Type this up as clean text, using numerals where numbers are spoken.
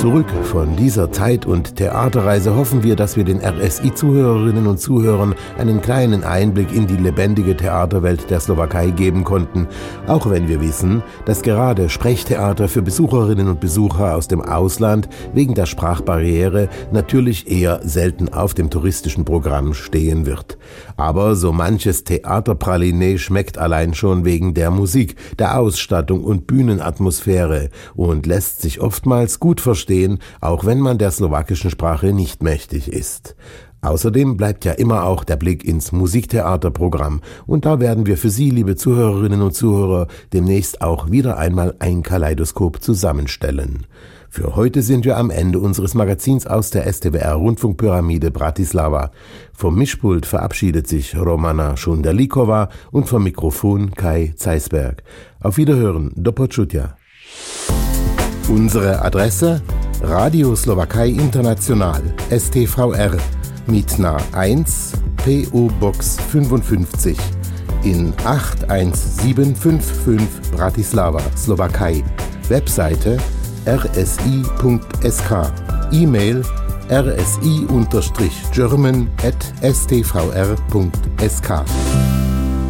Zurück von dieser Zeit- und Theaterreise hoffen wir, dass wir den RSI-Zuhörerinnen und Zuhörern einen kleinen Einblick in die lebendige Theaterwelt der Slowakei geben konnten, auch wenn wir wissen, dass gerade Sprechtheater für Besucherinnen und Besucher aus dem Ausland wegen der Sprachbarriere natürlich eher selten auf dem touristischen Programm stehen wird. Aber so manches Theaterpraliné schmeckt allein schon wegen der Musik, der Ausstattung und Bühnenatmosphäre und lässt sich oftmals gut verstehen, auch wenn man der slowakischen Sprache nicht mächtig ist. Außerdem bleibt ja immer auch der Blick ins Musiktheaterprogramm und da werden wir für Sie, liebe Zuhörerinnen und Zuhörer, demnächst auch wieder einmal ein Kaleidoskop zusammenstellen. Für heute sind wir am Ende unseres Magazins aus der STWR Rundfunkpyramide Bratislava. Vom Mischpult verabschiedet sich Romana Šunderlíková und vom Mikrofon Kai Zeisberg. Auf Wiederhören, do počutia. Unsere Adresse: Radio Slowakei International, STVR, Mitna 1, PO Box 55 in 81755 Bratislava, Slowakei. Webseite rsi.sk, E-Mail rsi-german@stvr.sk.